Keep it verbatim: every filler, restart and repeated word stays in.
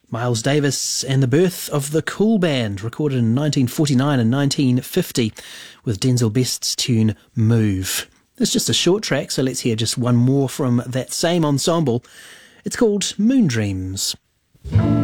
Miles Davis and the birth of the Cool Band, recorded in nineteen forty-nine and nineteen fifty, with Denzel Best's tune Move. It's just a short track, so let's hear just one more from that same ensemble. It's called Moon Dreams.